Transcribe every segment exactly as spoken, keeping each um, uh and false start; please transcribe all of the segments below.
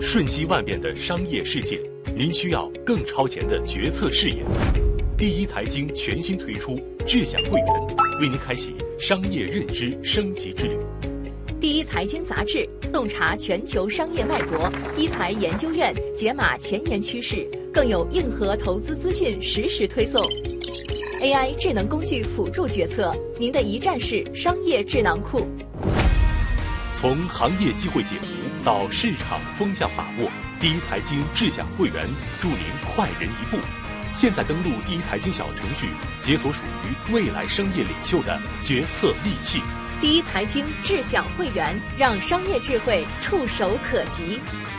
瞬息万变的商业世界，您需要更超前的决策视野。第一财经全新推出智享会员，为您开启商业认知升级之旅。 第一财经杂志洞察全球商业脉搏，一财研究院解码前沿趋势，更有硬核投资资讯实时推送。A I 智能工具辅助决策，您的一站式商业智囊库。 从行业机会解读到市场风向把握，第一财经智享会员助您快人一步。现在登录第一财经小程序，解锁属于未来商业领袖的决策利器。 第一财经智享会员，让商业智慧触手可及。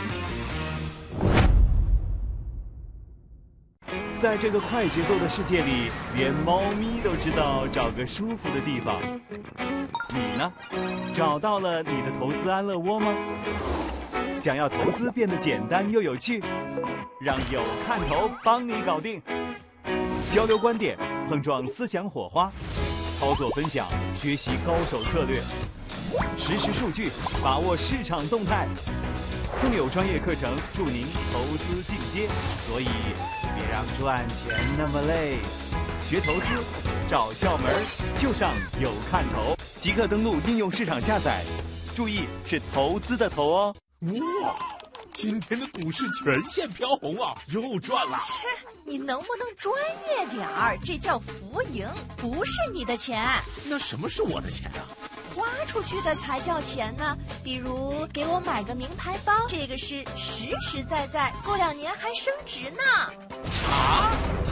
在这个快节奏的世界里，连猫咪都知道找个舒服的地方。你呢？找到了你的投资安乐窝吗？想要投资变得简单又有趣，让有看头帮你搞定。交流观点，碰撞思想火花，操作分享，学习高手策略，实时数据，把握市场动态，更有专业课程助您投资进阶。所以别让赚钱那么累，学投资找窍门就上有看头，即刻登录应用市场下载，注意是投资的投哦。 哇，今天的股市全线飘红啊，又赚了。 切，你能不能专业点儿？这叫浮盈，不是你的钱。 那什么是我的钱啊？ 花出去的才叫钱呢。比如给我买个名牌包，这个是实实在在，过两年还升值呢。 啊！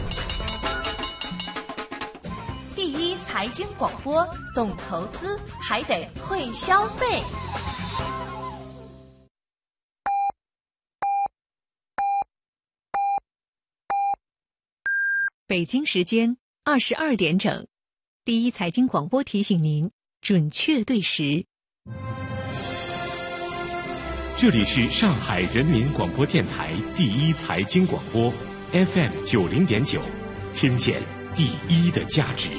第一财经广播，懂投资还得会消费。 北京时间二十二点整，第一财经广播提醒您准确对时。 这里是上海人民广播电台第一财经广播 F M 九零点九，听见第一的价值。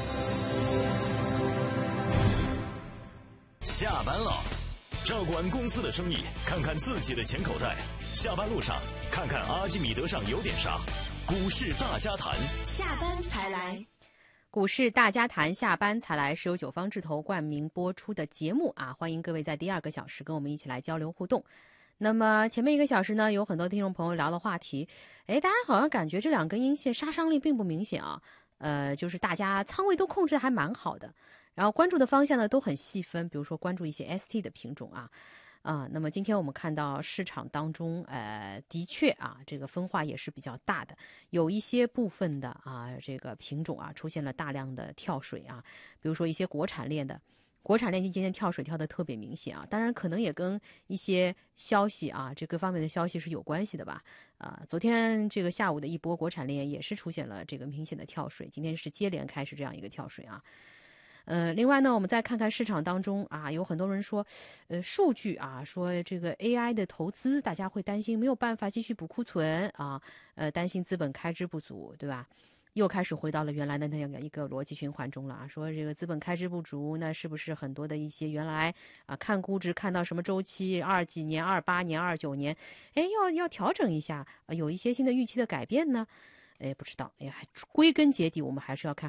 下班了，照管公司的生意，看看自己的钱口袋。下班路上，看看阿基米德上有点啥。股市大家谈， 下班才来。 股市大家谈，下班才来是由九方智投冠名播出的节目啊，欢迎各位在第二个小时跟我们一起来交流互动。那么前面一个小时呢，有很多听众朋友聊的话题，哎，大家好像感觉这两根阴线杀伤力并不明显啊，呃，就是大家仓位都控制还蛮好的，然后关注的方向呢都很细分，比如说关注一些 S T 的品种啊。啊，那么今天我们看到市场当中，呃，的确啊，这个分化也是比较大的，有一些部分的啊，这个品种啊，出现了大量的跳水啊，比如说一些国产链的，国产链今天跳水跳得特别明显啊，当然可能也跟一些消息啊，这各方面的消息是有关系的吧。啊，昨天这个下午的一波国产链也是出现了这个明显的跳水，今天是接连开始这样一个跳水啊。呃，另外呢，我们再看看市场当中啊，有很多人说，呃，数据啊，说这个 A I 的投资，大家会担心没有办法继续补库存啊，呃，担心资本开支不足，对吧？又开始回到了原来的那样一个逻辑循环中了，说这个资本开支不足，那是不是很多的一些原来啊看估值看到什么周期，二几年、二八年、二九年，哎，要要调整一下，呃，有一些新的预期的改变呢？哎，不知道，哎，归根结底，我们还是要看